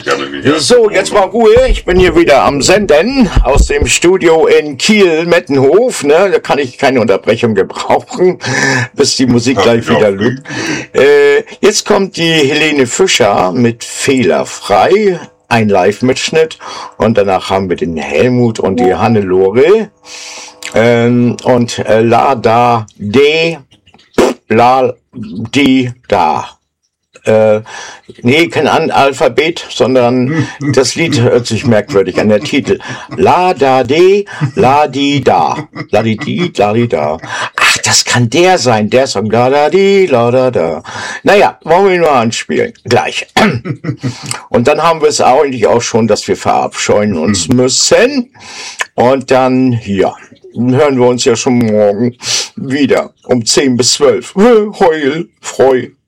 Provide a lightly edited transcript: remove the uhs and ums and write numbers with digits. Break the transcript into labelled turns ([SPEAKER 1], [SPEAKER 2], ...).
[SPEAKER 1] So, jetzt mal Ruhe. Ich bin hier wieder am Senden aus dem Studio in Kiel-Mettenhof. Ne? Da kann ich keine Unterbrechung gebrauchen, bis die Musik gleich wieder lügt. Jetzt kommt die Helene Fischer mit Fehlerfrei, ein Live-Mitschnitt. Und danach haben wir den Helmut und die Hannelore. Und La Da De La Di Da. Nee, kein Alphabet, sondern das Lied hört sich merkwürdig an, der Titel. La da de, la di da. La di di, la di da. Ach, das kann der sein, der Song. La da di, la da da. Naja, wollen wir ihn mal anspielen. Gleich. Und dann haben wir es eigentlich auch schon, dass wir verabscheuen uns müssen. Und dann, ja, hören wir uns ja schon morgen wieder um 10 bis 12. Heul, Freu.